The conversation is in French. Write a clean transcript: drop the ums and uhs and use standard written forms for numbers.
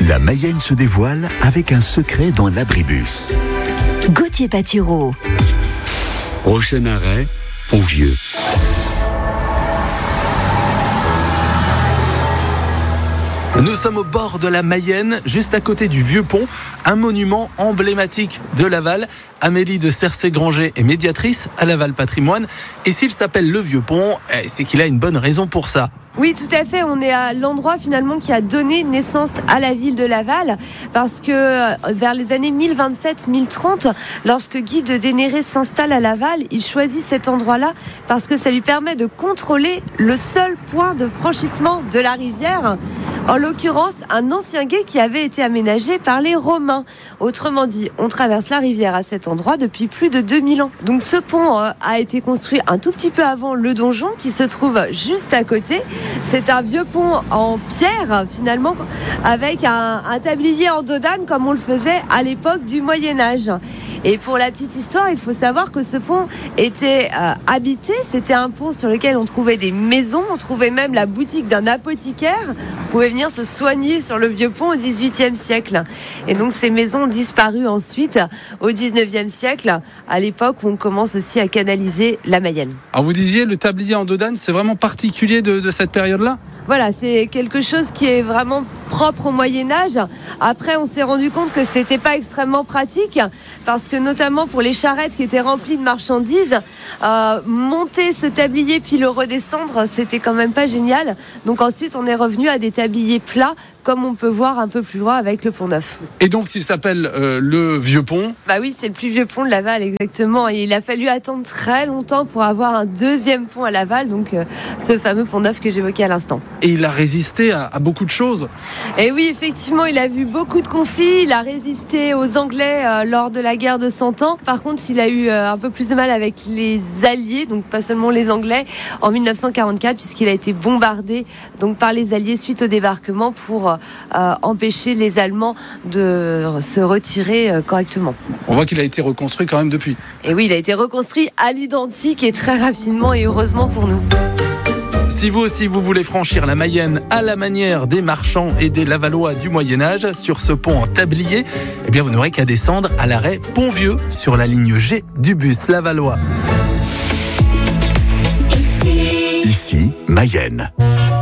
La Mayenne se dévoile avec un secret dans l'abribus. Gauthier Patireau. Prochain arrêt, Pont-Vieux. Nous sommes au bord de la Mayenne, juste à côté du Vieux Pont, un monument emblématique de Laval. Amélie de Cercé-Granger est médiatrice à Laval Patrimoine. Et s'il s'appelle le Vieux Pont, c'est qu'il a une bonne raison pour ça. Oui, tout à fait. On est à l'endroit finalement qui a donné naissance à la ville de Laval, parce que vers les années 1027-1030, lorsque Guy de Dénéré s'installe à Laval, il choisit cet endroit-là parce que ça lui permet de contrôler le seul point de franchissement de la rivière. En l'occurrence, un ancien gué qui avait été aménagé par les Romains. Autrement dit, on traverse la rivière à cet endroit depuis plus de 2000 ans. Donc ce pont a été construit un tout petit peu avant le donjon qui se trouve juste à côté. C'est un vieux pont en pierre finalement, avec un tablier en dodane comme on le faisait à l'époque du Moyen-Âge. Et pour la petite histoire, il faut savoir que ce pont était habité. C'était un pont sur lequel on trouvait des maisons, on trouvait même la boutique d'un apothicaire. On pouvait venir se soigner sur le vieux pont au XVIIIe siècle. Et donc ces maisons ont disparu ensuite au XIXe siècle, à l'époque où on commence aussi à canaliser la Mayenne. Alors vous disiez, le tablier en dodane, c'est vraiment particulier de cette période-là ? Voilà, c'est quelque chose qui est vraiment propre au Moyen-Âge. Après, on s'est rendu compte que c'était pas extrêmement pratique, parce que notamment pour les charrettes qui étaient remplies de marchandises, monter ce tablier puis le redescendre, c'était quand même pas génial. Donc ensuite, on est revenu à des tabliers plats, comme on peut voir un peu plus loin avec le Pont Neuf. Et donc, s'il s'appelle le Vieux Pont ? Bah oui, c'est le plus vieux pont de Laval, exactement. Et il a fallu attendre très longtemps pour avoir un deuxième pont à Laval, donc ce fameux Pont Neuf que j'évoquais à l'instant. Et il a résisté à beaucoup de choses. Et oui, effectivement, il a vu beaucoup de conflits. Il a résisté aux Anglais lors de la guerre de 100 ans. Par contre, il a eu un peu plus de mal avec les Alliés, donc pas seulement les Anglais, en 1944, puisqu'il a été bombardé donc, par les Alliés suite au débarquement pour empêcher les Allemands de se retirer correctement. On voit qu'il a été reconstruit quand même depuis. Et oui, il a été reconstruit à l'identique et très rapidement et heureusement pour nous. Si vous aussi vous voulez franchir la Mayenne à la manière des marchands et des Lavallois du Moyen-Âge sur ce pont en tablier, eh bien vous n'aurez qu'à descendre à l'arrêt Pont-Vieux sur la ligne G du bus lavallois. Ici, Mayenne.